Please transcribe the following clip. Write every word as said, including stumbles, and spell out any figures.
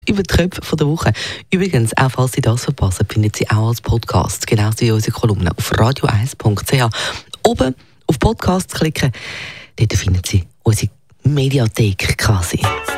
Über die Köpfe der Woche. Übrigens, auch falls Sie das verpassen, finden Sie auch als Podcast, genauso wie unsere Kolumne, auf radio eins punkt c h. Oben auf Podcasts klicken, dort finden Sie unsere Mediathek quasi.